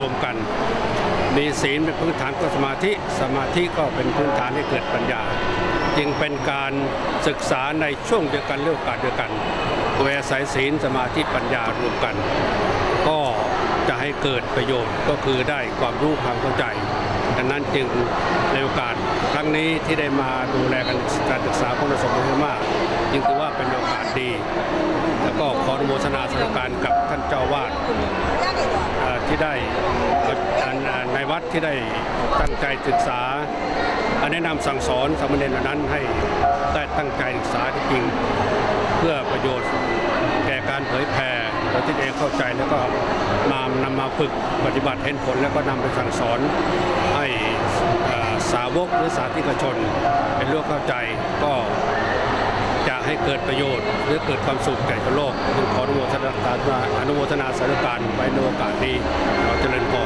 รวมกันมีศีลเป็นพื้นฐานของสมาธิก็เป็นพื้นฐานให้เกิดปัญญาจึงเป็นการศึกษาในช่วงเดียวกันเรื่องโอกาสเดียวกันโดยอาศัยศีลสมาธิปัญญารวมกันก็จะให้เกิดประโยชน์ก็คือได้ความรู้ความเข้าใจดังนั้นจึงในโอกาสครั้งนี้ที่ได้มาดูแลการศึกษาของนักศึกษามากจึงถือว่าเป็นโอกาสดีแล้วก็ขออนุโมทนาสาธุการกับท่านเจ้าวาดที่ได้ในวัดที่ได้ตั้งใจศึกษาแนะนำสั่งสอนสามเณรเหล่านั้นให้ได้ตั้งใจศึกษาที่จริงเพื่อประโยชน์แก่การเผยแผ่โดยที่เองเข้าใจแล้วก็นำมาฝึกปฏิบัติเห็นผลแล้วก็นำไปสั่งสอนให้สาวกหรือสาธิกชนเป็นรู้เข้าใจก็จะให้เกิดประโยชน์หรือเกิดความสุขแก่ชาวโลกจึงขออนุโมทนาสาธุการไว้ในโอกาสนี้ขอเจริญพร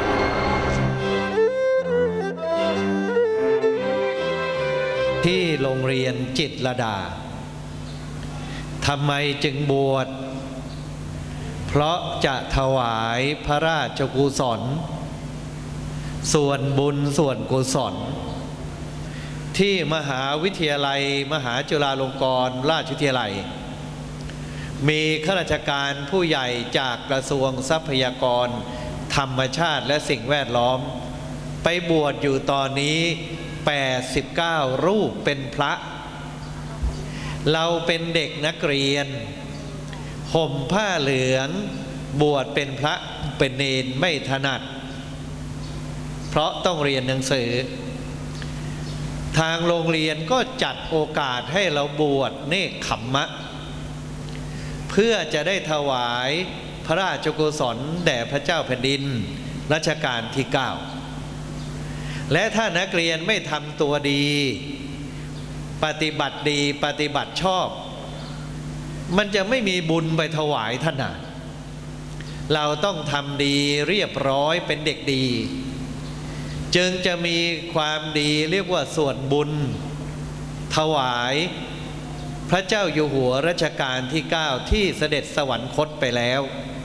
ที่โรงเรียนจิตรลดาทำไมจึงบวชเพราะจะถวายพระราชกุศลส่วนบุญส่วนกุศลที่มหาวิทยาลัยมหาจุฬาลงกรณราชวิทยาลัยมีข้าราชการผู้ใหญ่จากกระทรวงทรัพยากรธรรมชาติและสิ่งแวดล้อมไปบวชอยู่ตอนนี้89รูปเป็นพระเราเป็นเด็กนักเรียนห่มผ้าเหลืองบวชเป็นพระเป็นเณรไม่ถนัดเพราะต้องเรียนหนังสือทางโรงเรียนก็จัดโอกาสให้เราบวชเนกขัมมะเพื่อจะได้ถวายพระราชกุศลแด่พระเจ้าแผ่นดินรัชกาลที่9และถ้านักเรียนไม่ทำตัวดีปฏิบัติดีปฏิบัติชอบมันจะไม่มีบุญไปถวายท่านเราต้องทำดีเรียบร้อยเป็นเด็กดีจึงจะมีความดีเรียกว่าส่วนบุญถวายพระเจ้าอยู่หัวรัชกาลที่9ที่เสด็จสวรรคตไปแล้ว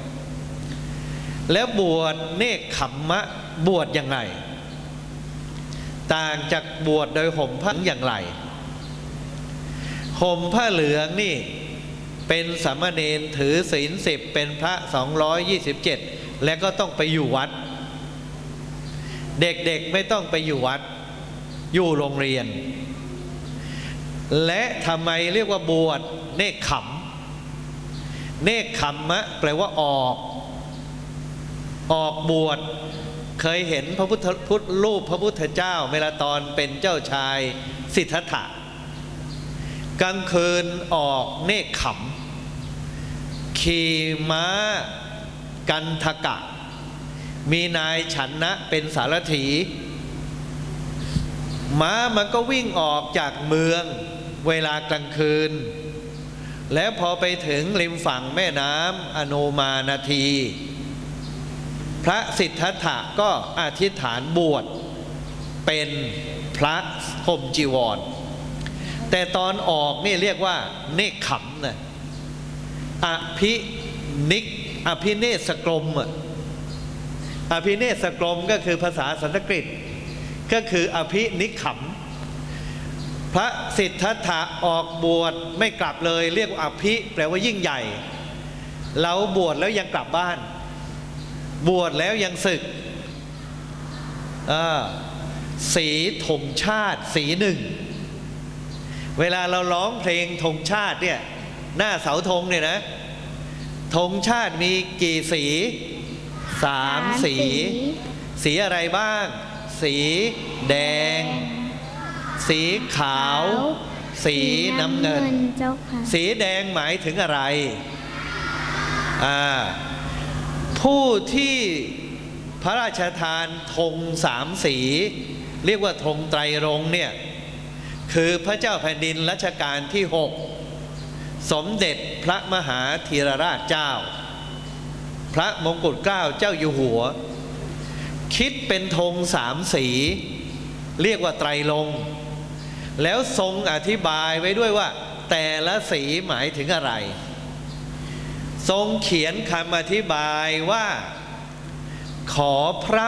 แล้วบวชเนกขัมมะบวชยังไงต่างจากบวชโดยห่มผ้าอย่างไรห่มผ้าเหลืองนี่เป็นสามเณรถือศีล10เป็นพระ227และก็ต้องไปอยู่วัดเด็กๆไม่ต้องไปอยู่วัดอยู่โรงเรียนและทำไมเรียกว่าบวชเนกขัมเนกขัมมะแปลว่าออกบวชเคยเห็นพระพุทธรูปพระพุทธเจ้าเวลาตอนเป็นเจ้าชายสิทธัตถะกลางคืนออกเนกขัมขี่ม้ากันทกะมีนายฉันนะเป็นสารถีม้ามันก็วิ่งออกจากเมืองเวลากลางคืนแล้วพอไปถึงริมฝั่งแม่น้ำอโนมานาทีพระสิทธัตถะก็อธิษฐานบวชเป็นพระห่มจีวรแต่ตอนออกนี่เรียกว่าเนกขัมนะอภิเนศกรมอภิเนศกรมก็คือภาษาสันสกฤตก็คืออภินิขัมพระสิทธัตถะออกบวชไม่กลับเลยเรียกว่าอภิแปลว่ายิ่งใหญ่เราบวชแล้วยังกลับบ้านบวชแล้วยังศึกสีธงชาติสีหนึ่งเวลาเราร้องเพลงธงชาติเนี่ยหน้าเสาธงเนี่ยนะธงชาติมีกี่สี3สีสีอะไรบ้างสีแดงสีขาวสีน้ำเงินสีแดงหมายถึงอะไรผู้ที่พระราชทานธง3สีเรียกว่าธงไตรรงค์เนี่ยคือพระเจ้าแผ่นดินรัชกาลที่6สมเด็จพระมหาธีรราชเจ้าพระมงกุฎเกล้าเจ้าอยู่หัวคิดเป็นธง3สีเรียกว่าไตรรงค์แล้วทรงอธิบายไว้ด้วยว่าแต่ละสีหมายถึงอะไรทรงเขียนคำอธิบายว่าขอพระ